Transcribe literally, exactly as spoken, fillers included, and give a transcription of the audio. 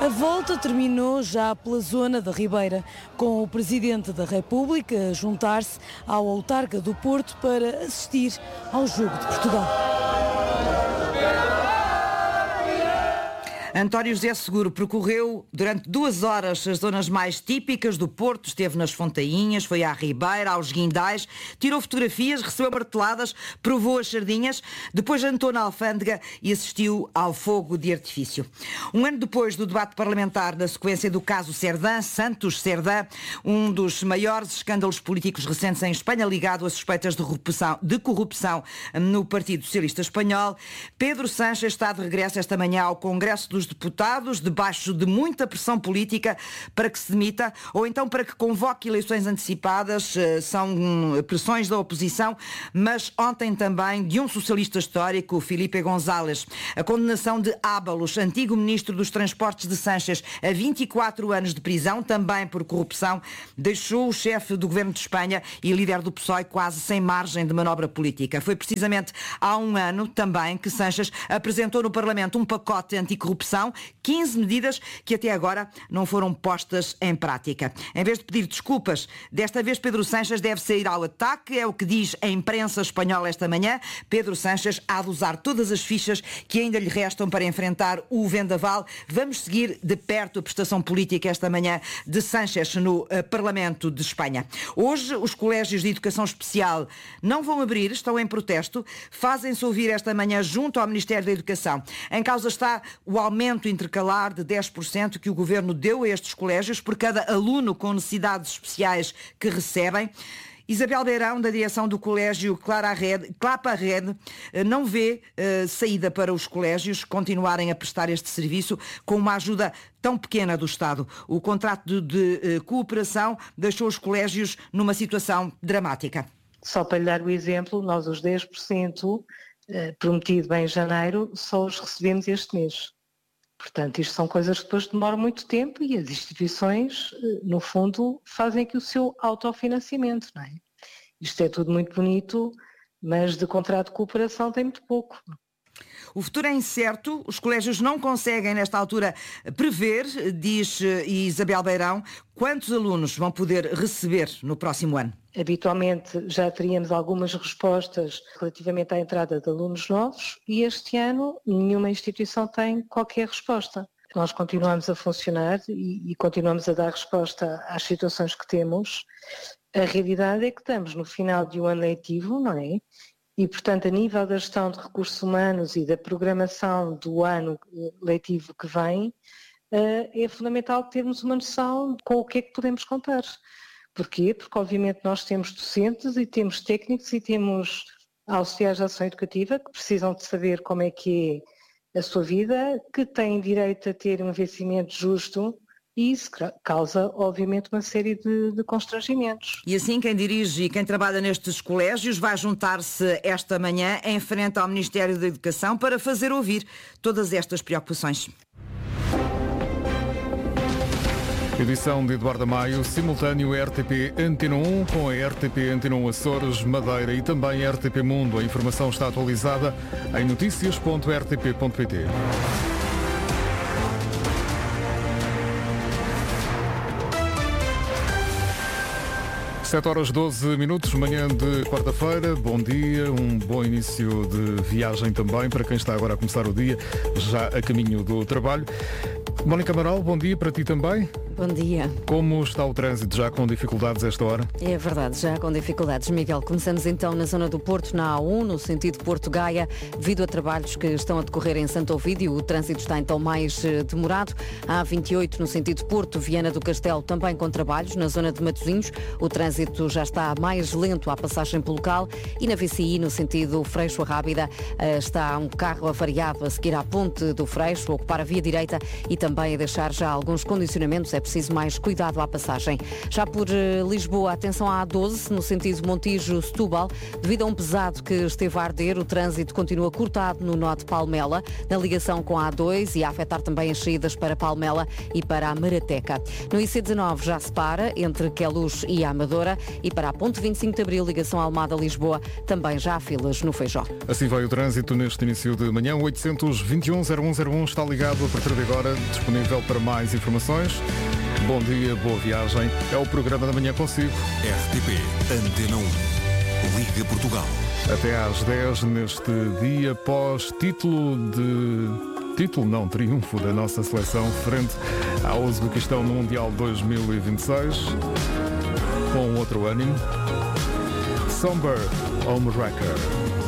A volta terminou já pela zona da Ribeira, com o Presidente da República a juntar-se ao autarca do Porto para assistir ao Jogo de Portugal. António José Seguro percorreu durante duas horas as zonas mais típicas do Porto, esteve nas Fontainhas, foi à Ribeira, aos Guindais, tirou fotografias, recebeu marteladas, provou as sardinhas, depois jantou na Alfândega e assistiu ao fogo de artifício. Um ano depois do debate parlamentar na sequência do caso Cerdã, Santos Cerdã, um dos maiores escândalos políticos recentes em Espanha, ligado a suspeitas de corrupção, de corrupção no Partido Socialista Espanhol, Pedro Sánchez está de regresso esta manhã ao Congresso dos Deputados, debaixo de muita pressão política para que se demita ou então para que convoque eleições antecipadas. São pressões da oposição, mas ontem também de um socialista histórico, Felipe González. A condenação de Ábalos, antigo ministro dos Transportes de Sánchez, a vinte e quatro anos de prisão, também por corrupção, deixou o chefe do governo de Espanha e líder do P S O E quase sem margem de manobra política. Foi precisamente há um ano também que Sánchez apresentou no Parlamento um pacote anticorrupção, quinze medidas que até agora não foram postas em prática. Em vez de pedir desculpas, desta vez Pedro Sánchez deve sair ao ataque, é o que diz a imprensa espanhola esta manhã. Pedro Sánchez há de usar todas as fichas que ainda lhe restam para enfrentar o vendaval. Vamos seguir de perto a prestação política esta manhã de Sánchez no uh, Parlamento de Espanha. Hoje os colégios de educação especial não vão abrir, estão em protesto, fazem-se ouvir esta manhã junto ao Ministério da Educação. Em causa está o aumento intercalar de dez por cento que o Governo deu a estes colégios por cada aluno com necessidades especiais que recebem. Isabel Beirão, da direção do colégio Clapa Red, não vê uh, saída para os colégios continuarem a prestar este serviço com uma ajuda tão pequena do Estado. O contrato de, de uh, cooperação deixou os colégios numa situação dramática. Só para lhe dar o exemplo, nós os dez por cento uh, prometido em janeiro só os recebemos este mês. Portanto, isto são coisas que depois demoram muito tempo e as instituições, no fundo, fazem aqui o seu autofinanciamento, não é? Isto é tudo muito bonito, mas de contrato de cooperação tem muito pouco. O futuro é incerto, os colégios não conseguem, nesta altura, prever, diz Isabel Beirão, quantos alunos vão poder receber no próximo ano. Habitualmente já teríamos algumas respostas relativamente à entrada de alunos novos e este ano nenhuma instituição tem qualquer resposta. Nós continuamos a funcionar e, e continuamos a dar resposta às situações que temos. A realidade é que estamos no final de um ano letivo, não é? E, portanto, a nível da gestão de recursos humanos e da programação do ano letivo que vem, é fundamental termos uma noção com o que é que podemos contar. Porquê? Porque, obviamente, nós temos docentes e temos técnicos e temos auxiliares de ação educativa que precisam de saber como é que é a sua vida, que têm direito a ter um vencimento justo. E isso causa, obviamente, uma série de, de constrangimentos. E assim, quem dirige e quem trabalha nestes colégios vai juntar-se esta manhã em frente ao Ministério da Educação para fazer ouvir todas estas preocupações. Edição de Eduardo Maio, simultâneo R T P Antena um com a R T P Antena um Açores, Madeira e também R T P Mundo. A informação está atualizada em notícias ponto r t p ponto p t. sete horas doze minutos, manhã de quarta-feira. Bom dia, um bom início de viagem também para quem está agora a começar o dia, já a caminho do trabalho. Mónica Amaral, bom dia para ti também. Bom dia. Como está o trânsito? Já com dificuldades a esta hora? É verdade, já com dificuldades, Miguel. Começamos então na zona do Porto, na A um, no sentido Porto-Gaia, devido a trabalhos que estão a decorrer em Santo Ovídio. O trânsito está então mais eh, demorado. A A vinte e oito, no sentido Porto-Viana do Castelo, também com trabalhos. Na zona de Matosinhos, o trânsito já está mais lento à passagem pelo local. E na V C I, no sentido Freixo-Rábida, eh, está um carro avariado a seguir à ponte do Freixo, a ocupar a via direita e também a deixar já alguns condicionamentos. É preciso mais cuidado à passagem. Já por Lisboa, atenção à A doze, no sentido Montijo-Setúbal. Devido a um pesado que esteve a arder, o trânsito continua cortado no nó de Palmela, na ligação com a A dois e a afetar também as saídas para Palmela e para a Marateca. No I C dezanove já se para, entre Queluz e a Amadora, e para a Ponte vinte e cinco de Abril, ligação Almada-Lisboa, também já há filas no Feijó. Assim vai o trânsito neste início de manhã. oitocentos e vinte e um, zero um zero um está ligado a partir de agora, disponível para mais informações. Bom dia, boa viagem. É o programa da manhã consigo. R T P Antena um. Liga Portugal. Até às dez neste dia pós-título de... Título não, triunfo da nossa seleção frente ao Uzbequistão no Mundial dois mil e vinte e seis. Com outro ânimo. Somber Home Wrecker.